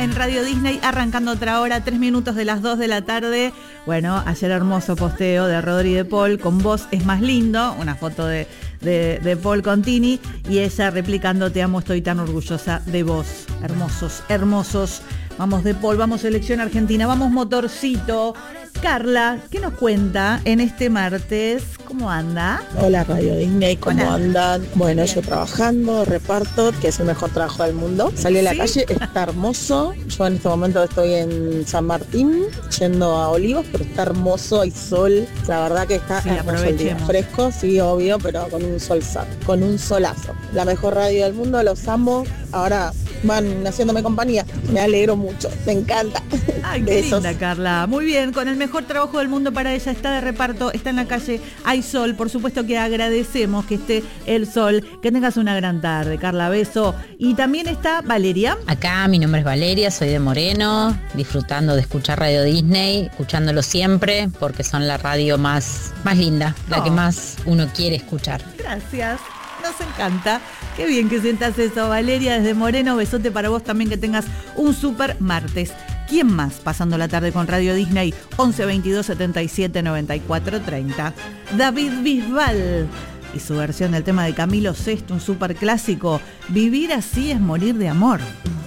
En Radio Disney, arrancando otra hora, 3 minutos de las 2 de la tarde. Bueno, ayer hermoso posteo de Rodri de Paul con Vos es más lindo, una foto de Paul con Tini y ella replicando Te amo, estoy tan orgullosa de vos. Hermosos, hermosos. Vamos de Paul, vamos Selección Argentina, vamos Motorcito. Carla, ¿qué nos cuenta en este martes? ¿Cómo anda? Hola Radio Disney, ¿cómo Hola. andan? Bueno, yo trabajando, reparto, que es el mejor trabajo del mundo. Salí a la calle, está hermoso. Yo en este momento estoy en San Martín, yendo a Olivos, pero está hermoso, hay sol. La verdad que está hermoso el día. Fresco, sí, obvio, pero con un con un solazo. La mejor radio del mundo, los amo. Ahora van haciéndome compañía. Me alegro mucho, me encanta. Ay, qué linda, Carla. Muy bien, con el mejor trabajo del mundo para ella. Está de reparto, está en la calle, hay sol. Por supuesto que agradecemos que esté el sol. Que tengas una gran tarde, Carla. Beso. Y también está Valeria. Acá mi nombre es Valeria, soy de Moreno, disfrutando de escuchar Radio Disney, escuchándolo siempre, porque son la radio más linda, la que más uno quiere escuchar. Gracias. Nos encanta. Qué bien que sientas eso, Valeria, desde Moreno. Besote para vos también, que tengas un super martes. ¿Quién más pasando la tarde con Radio Disney? 11 22 77 94 30. David Bisbal y su versión del tema de Camilo Sesto, un super clásico. Vivir así es morir de amor.